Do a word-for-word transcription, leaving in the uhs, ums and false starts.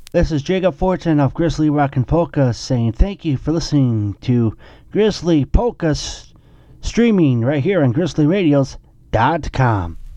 This is Jacob Fortin of Grizzly Rock and Polka saying thank you for listening to Grizzly Polka s- streaming right here on grizzly radios dot com.